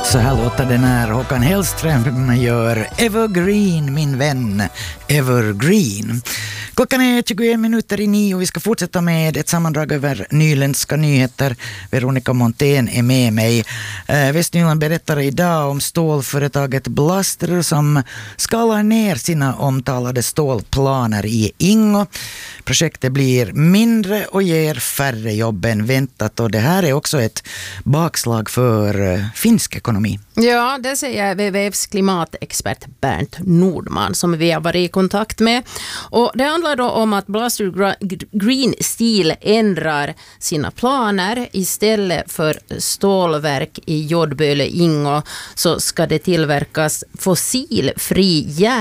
Så här låter det när Håkan Hellström gör Evergreen, min vän. Evergreen. Klockan är 21:21 och vi ska fortsätta med ett sammandrag över nyländska nyheter. Veronica Montén är med mig. Västnyland berättar idag om stålföretaget Blaster som skalar ner sina omtalade stålplaner i Ingo. Projektet blir mindre och ger färre jobb än väntat, och det här är också ett bakslag för finsk ekonomi. Ja, det säger WWFs klimatexpert Bernt Nordman som vi har varit i kontakt med. Och det handlar då om att Blaster Green Steel ändrar sina planer. Istället för stålverk i Jordböle Ingo så ska det tillverkas fossilfri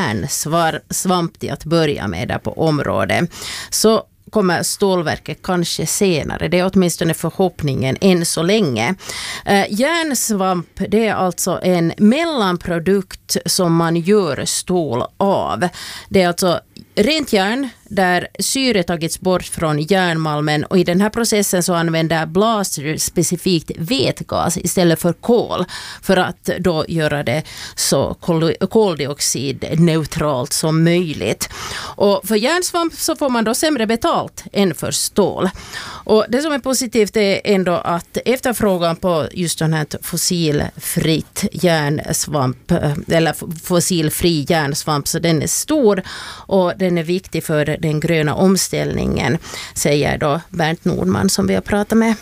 järnsvamp till att börja med där på området. Så kommer stålverket kanske senare. Det är åtminstone förhoppningen än så länge. Järnsvamp, det är alltså en mellanprodukt som man gör stål av. Det är alltså rent järn där syre tagits bort från järnmalmen, och i den här processen så använder Blaster specifikt vätgas istället för kol för att då göra det så koldioxidneutralt som möjligt. Och för järnsvamp så får man då sämre betalt än för stål. Och det som är positivt är ändå att efterfrågan på just den här fossilfritt järnsvamp eller fossilfri järnsvamp, så den är stor och den är viktig för den gröna omställningen, säger då Bernt Nordman som vi har pratat med.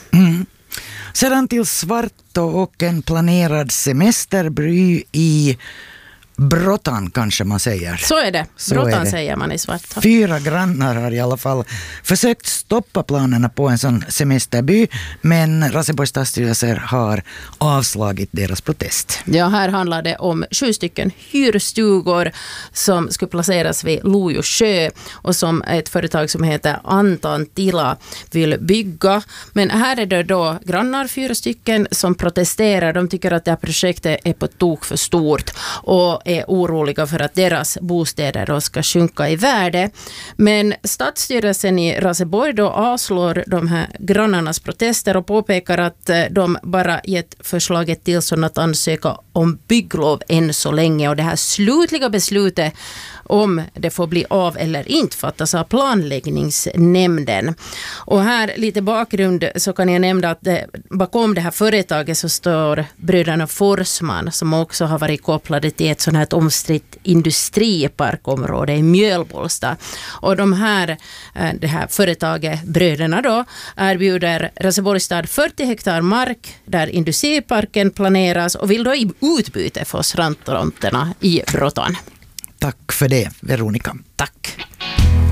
Sedan till Svartå och en planerad semesterbry i Brottan kanske man säger. Så är det. Brottan säger man i Svartå. 4 grannar har i alla fall försökt stoppa planerna på en sån semesterby, men Raseborgs stadsstyrelse har avslagit deras protest. Ja, här handlar det om 7 stycken hyrstugor som ska placeras vid Lojo sjö och som ett företag som heter Antantila vill bygga. Men här är det då grannar, 4 stycken, som protesterar. De tycker att det här projektet är på tok för stort och är oroliga för att deras bostäder då ska sjunka i värde. Men stadsstyrelsen i Raseborg då avslår de här grannarnas protester och påpekar att de bara gett förslaget tillstånd att ansöka om bygglov än så länge, och det här slutliga beslutet om det får bli av eller inte fattas av planläggningsnämnden. Och här lite bakgrund så kan jag nämna att bakom det här företaget så står bröderna Forsman som också har varit kopplade till ett sånt här omstritt industriparkområde i Mjölbolsta. Och det här företaget, bröderna då, erbjuder Raseborgs stad 40 hektar mark där industriparken planeras och vill då i utbyte få strandtomterna i Brottan. Tack för det, Veronica. Tack.